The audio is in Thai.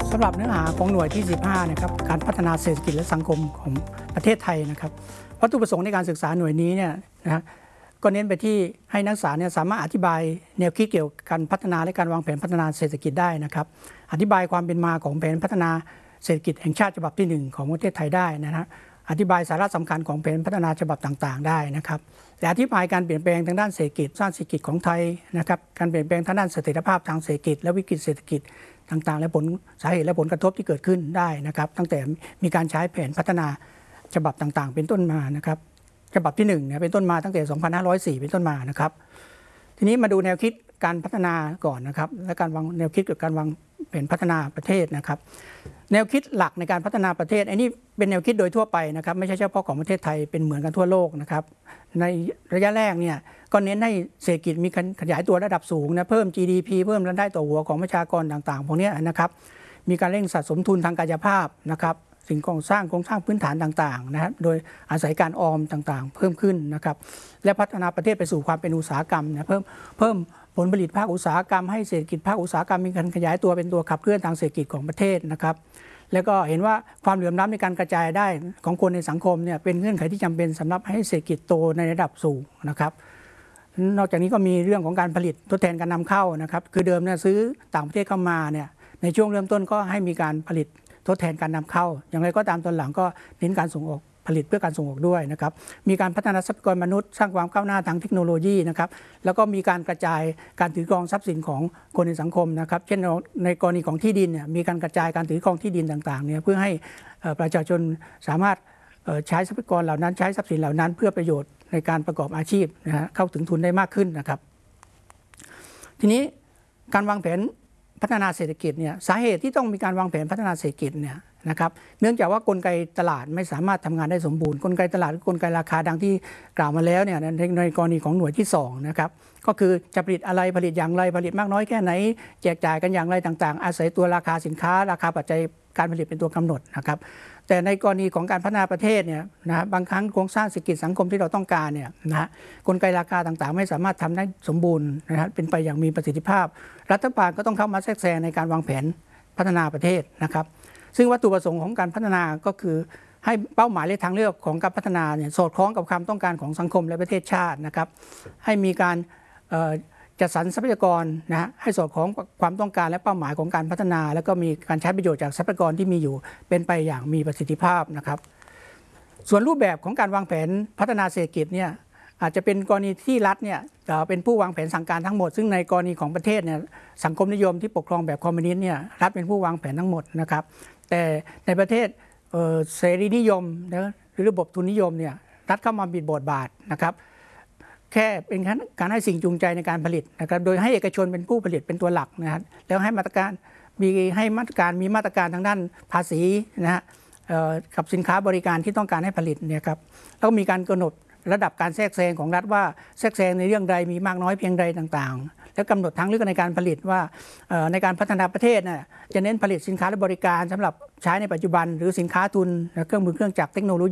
สำหรับเนื้อหาของหน่วยที่ 15 นะครับการพัฒนาเศรษฐกิจและสังคมของประเทศไทยนะครับวัตถุประสงค์ในการศึกษาหน่วยนี้เนี่ยนะก็เน้นไปที่ให้นักศึกษาเนี่ยสามารถอธิบายแนวคิดเกี่ยวกับการพัฒนาและการวางแผนพัฒนาเศรษฐกิจได้นะครับอธิบายความเป็นมาของแผนพัฒนาเศรษฐกิจแห่งชาติฉบับที่ 1ของประเทศไทยได้นะฮะอธิบายสาระสำคัญของแผนพัฒนาฉบับต่างๆได้นะครับและอธิบายการเปลี่ยนแปลงทางด้านเศรษฐกิจสร้างเศรษฐกิจของไทยนะครับการเปลี่ยนแปลงทางด้านเสถียรภาพทางเศรษฐกิจและวิกฤตเศรษฐกิจต่างๆและผลสาเหตุและผลกระทบที่เกิดขึ้นได้นะครับตั้งแต่มีการใช้แผนพัฒนาฉบับต่างๆเป็นต้นมานะครับฉบับที่1เนี่ยเป็นต้นมาตั้งแต่2504เป็นต้นมานะครับทีนี้มาดูแนวคิดการพัฒนาก่อนนะครับและการวางแนวคิดกับการวางแผนพัฒนาประเทศนะครับแนวคิดหลักในการพัฒนาประเทศอันนี้เป็นแนวคิดโดยทั่วไปนะครับไม่ใช่เฉพาะของประเทศไทยเป็นเหมือนกันทั่วโลกนะครับในระยะแรกเนี่ยก็เน้นให้เศรษฐกิจมีการขยายตัวระดับสูงนะเพิ่ม GDP เพิ่มรายได้ต่อหัวของประชากรต่างๆพวกนี้นะครับมีการเร่งสะสมทุนทางกายภาพนะครับสิ่งโครงสร้างพื้นฐานต่างๆนะครับโดยอาศัยการออมต่างๆเพิ่มขึ้นนะครับและพัฒนาประเทศไปสู่ความเป็นอุตสาหกรรมนะเพิ่มผลผลิตภาคอุตสาหกรรมให้เศรษฐกิจภาคอุตสาหกรรมมีการขยายตัวเป็นตัวขับเคลื่อนทางเศรษฐกิจของประเทศนะครับแล้วก็เห็นว่าความเหลื่อมล้ำในการกระจายได้ของคนในสังคมเนี่ยเป็นเงื่อนไขที่จำเป็นสำหรับให้เศรษฐกิจโตในระดับสูงนะครับนอกจากนี้ก็มีเรื่องของการผลิตทดแทนการนำเข้านะครับคือเดิมเนี่ยซื้อต่างประเทศเข้ามาเนี่ยในช่วงเริ่มต้นก็ให้มีการผลิตทดแทนการนำเข้าอย่างไรก็ตามตอนหลังก็เน้นการส่งออกผลิตเพื่อการส่งออกด้วยนะครับมีการพัฒนาทรัพยากรมนุษย์สร้างความก้าวหน้าทางเทคโนโลยีนะครับแล้วก็มีการกระจายการถือครองทรัพย์สินของคนในสังคมนะครับเช่นในกรณีของที่ดินเนี่ยมีการกระจายการถือครองที่ดินต่างๆเนี่ยเพื่อให้ประชาชนสามารถใช้ทรัพยากรเหล่านั้นใช้ทรัพย์สินเหล่านั้นเพื่อประโยชน์ในการประกอบอาชีพนะฮะเข้าถึงทุนได้มากขึ้นนะครับทีนี้การวางแผนพัฒนาเศรษฐกิจเนี่ยสาเหตุที่ต้องมีการวางแผนพัฒนาเศรษฐกิจเนี่ยนะครับเนื่องจากว่ากลไกตลาดไม่สามารถทำงานได้สมบูรณ์กลไกตลาดหรือกลไกราคาดังที่กล่าวมาแล้วเนี่ยในกรณีของหน่วยที่2นะครับก็คือจะผลิตอะไรผลิตอย่างไรผลิตมากน้อยแค่ไหนแจกจ่ายกันอย่างไรต่างๆอาศัยตัวราคาสินค้าราคาปัจจัยการผลิตเป็นตัวกำหนดนะครับแต่ในกรณีของการพัฒนาประเทศเนี่ยนะบางครั้งโครงสร้างเศรษฐกิจสังคมที่เราต้องการเนี่ยนะกลไกราคาต่างๆไม่สามารถทำได้สมบูรณ์นะฮะเป็นไปอย่างมีประสิทธิภาพรัฐบาลก็ต้องเข้ามาแทรกแซงในการวางแผนพัฒนาประเทศนะครับซึ่งวัตถุประสงค์ของการพัฒนาก็คือให้เป้าหมายและทางเลือกของการพัฒนาเนี่ยสอดคล้องกับความต้องการของสังคมและประเทศชาตินะครับให้มีการจัดสรรทรัพยากรนะฮะให้สอดคล้องกับความต้องการและเป้าหมายของการพัฒนาแล้วก็มีการใช้ประโยชน์จากทรัพยากรที่มีอยู่เป็นไปอย่างมีประสิทธิภาพนะครับส่วนรูปแบบของการวางแผนพัฒนาเศรษฐกิจเนี่ยอาจจะเป็นกรณีที่รัฐเนี่ยเป็นผู้วางแผนสั่งการทั้งหมดซึ่งในกรณีของประเทศเนี่ยสังคมนิยมที่ปกครองแบบคอมมิวนิสต์เนี่ยรัฐเป็นผู้วางแผนทั้งหมดนะครับแต่ในประเทศเสรีนิยมนะหรือระบบทุนนิยมเนี่ยรัฐเข้ามาบิดบทบาทนะครับแค่เป็นการให้สิ่งจูงใจในการผลิตนะครับโดยให้เอกชนเป็นผู้ผลิตเป็นตัวหลักนะฮะแล้วให้มาตรการมีมาตรการทางด้านภาษีนะฮะกับสินค้าบริการที่ต้องการให้ผลิตเนี่ยครับแล้วมีการกำหนดระดับการแทรกแซงของรัฐว่าแทรกแซงในเรื่องใดมีมากน้อยเพียงใดต่างๆและกำหนดทางเลือกในการผลิตว่าในการพัฒนาประเทศจะเน้นผลิตสินค้าและบริการสำหรับใช้ในปัจจุบันหรือสินค้าทุนเครื่องมือเครื่องจักรเทคโนโลยี